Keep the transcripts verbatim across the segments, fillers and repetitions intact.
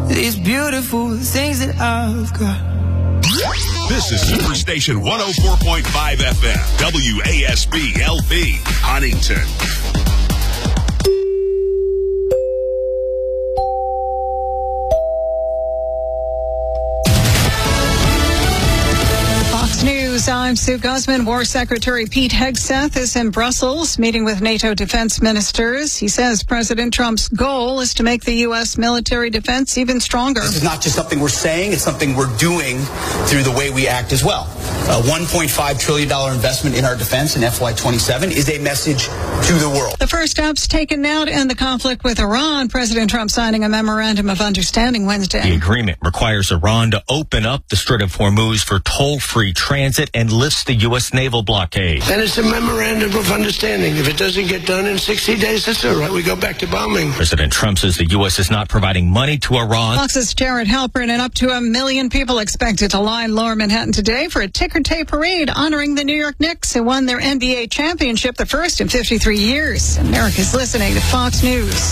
these beautiful things that I've got. This is Superstation one oh four point five F M, W A S B L P, Huntington. News. I'm Sue Guzman. War Secretary Pete Hegseth is in Brussels meeting with NATO defense ministers. He says President Trump's goal is to make the U S military defense even stronger. This is not just something we're saying, it's something we're doing through the way we act as well. A one point five trillion dollars investment in our defense in F Y twenty-seven is a message to the world. The first steps taken now to end the conflict with Iran. President Trump signing a memorandum of understanding Wednesday. The agreement requires Iran to open up the Strait of Hormuz for toll-free transit and lifts the U S naval blockade. And it's a memorandum of understanding. If it doesn't get done in sixty days, that's all right. We go back to bombing. President Trump says the U S is not providing money to Iran. Fox's Jared Halpern and up to a million people expected to line Lower Manhattan today for a ticker tape parade honoring the New York Knicks, who won their N B A championship, the first in fifty-three years. America's listening to Fox News.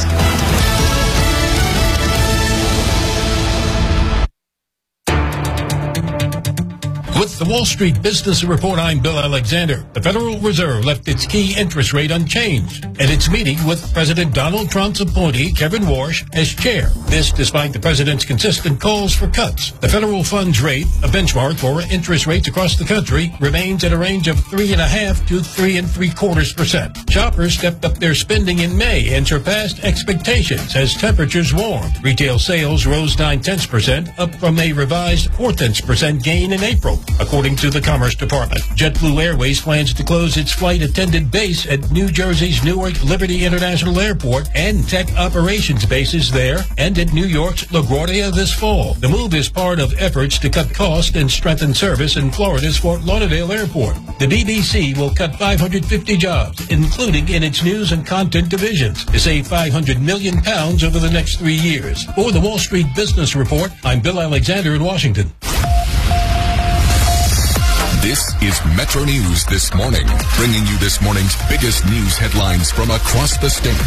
With the Wall Street Business Report, I'm Bill Alexander. The Federal Reserve left its key interest rate unchanged at its meeting with President Donald Trump's appointee, Kevin Warsh, as chair. This despite the president's consistent calls for cuts. The federal funds rate, a benchmark for interest rates across the country, remains at a range of three and a half to three and three quarters percent. Shoppers stepped up their spending in May and surpassed expectations as temperatures warmed. Retail sales rose nine tenths percent, up from a revised four tenths percent gain in April, according to the Commerce Department. JetBlue Airways plans to close its flight attendant base at New Jersey's Newark Liberty International Airport and tech operations bases there and at New York's LaGuardia this fall. The move is part of efforts to cut costs and strengthen service in Florida's Fort Lauderdale Airport. The B B C will cut five hundred fifty jobs, including in its news and content divisions, to save five hundred million pounds over the next three years. For the Wall Street Business Report, I'm Bill Alexander in Washington. This is Metro News This Morning, bringing you this morning's biggest news headlines from across the state.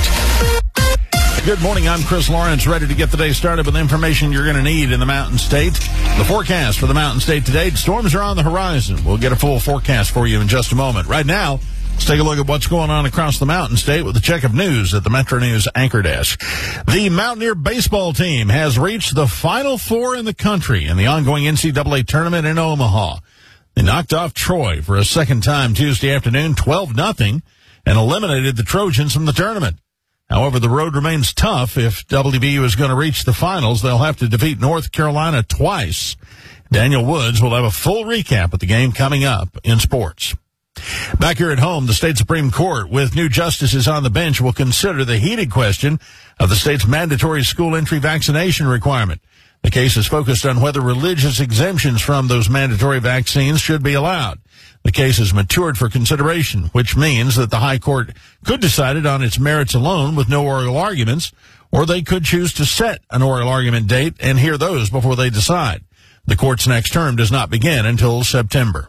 Good morning, I'm Chris Lawrence, ready to get the day started with information you're going to need in the Mountain State. The forecast for the Mountain State today, storms are on the horizon. We'll get a full forecast for you in just a moment. Right now, let's take a look at what's going on across the Mountain State with a check of news at the Metro News Anchor Desk. The Mountaineer baseball team has reached the Final Four in the country in the ongoing N C double A tournament in Omaha. They knocked off Troy for a second time Tuesday afternoon, twelve nothing, and eliminated the Trojans from the tournament. However, the road remains tough. If W V U is going to reach the finals, they'll have to defeat North Carolina twice. Daniel Woods will have a full recap of the game coming up in sports. Back here at home, the state Supreme Court, with new justices on the bench, will consider the heated question of the state's mandatory school entry vaccination requirement. The case is focused on whether religious exemptions from those mandatory vaccines should be allowed. The case has matured for consideration, which means that the High Court could decide it on its merits alone with no oral arguments, or they could choose to set an oral argument date and hear those before they decide. The court's next term does not begin until September.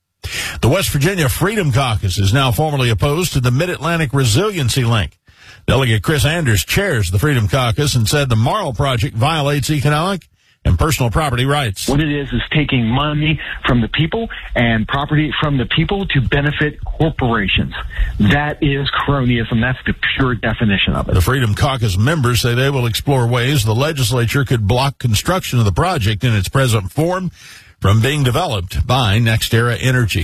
The West Virginia Freedom Caucus is now formally opposed to the Mid-Atlantic Resiliency Link. Delegate Chris Anders chairs the Freedom Caucus and said the Marl Project violates economic and personal property rights. What it is is taking money from the people and property from the people to benefit corporations. That is cronyism. That's the pure definition of it. The Freedom Caucus members say they will explore ways the legislature could block construction of the project in its present form from being developed by NextEra Energy.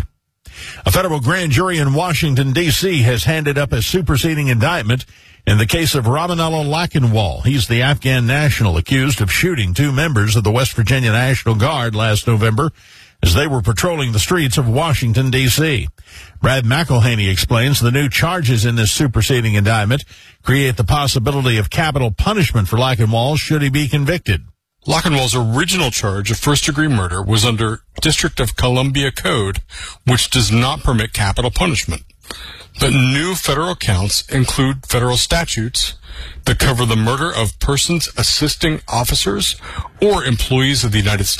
A federal grand jury in Washington, D C has handed up a superseding indictment in the case of Ramanullah Lachenwall. He's the Afghan national accused of shooting two members of the West Virginia National Guard last November as they were patrolling the streets of Washington, D C Brad McElhaney explains the new charges in this superseding indictment create the possibility of capital punishment for Lachenwall should he be convicted. Lachenwall's original charge of first-degree murder was under District of Columbia Code, which does not permit capital punishment. But new federal counts include federal statutes that cover the murder of persons assisting officers or employees of the United States.